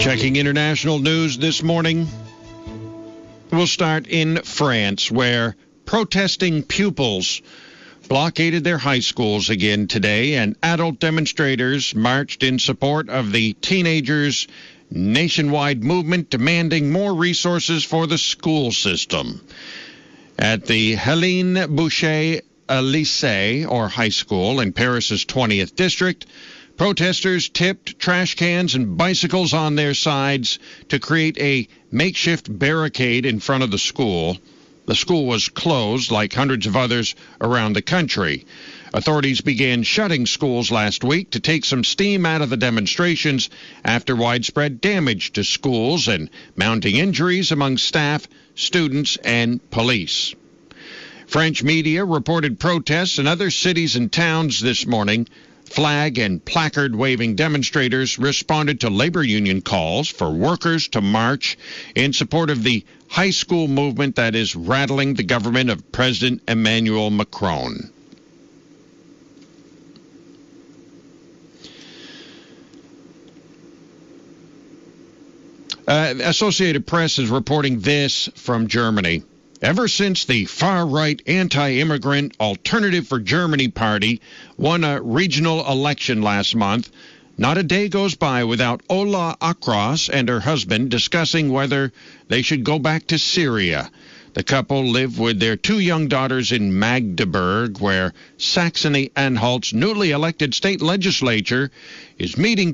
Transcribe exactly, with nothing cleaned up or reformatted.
Checking international news this morning. We'll start in France, where protesting pupils blockaded their high schools again today, and adult demonstrators marched in support of the teenagers' nationwide movement demanding more resources for the school system. At the Helene Boucher Lycée, or high school, in Paris's twentieth district, protesters tipped trash cans and bicycles on their sides to create a makeshift barricade in front of the school. The school was closed, like hundreds of others around the country. Authorities began shutting schools last week to take some steam out of the demonstrations after widespread damage to schools and mounting injuries among staff, students, and police. French media reported protests in other cities and towns this morning. Flag and placard-waving demonstrators responded to labor union calls for workers to march in support of the high school movement that is rattling the government of President Emmanuel Macron. Uh, Associated Press is reporting this from Germany. Ever since the far-right anti-immigrant Alternative for Germany party won a regional election last month, not a day goes by without Ola Akros and her husband discussing whether they should go back to Syria. The couple live with their two young daughters in Magdeburg, where Saxony-Anhalt's newly elected state legislature is meeting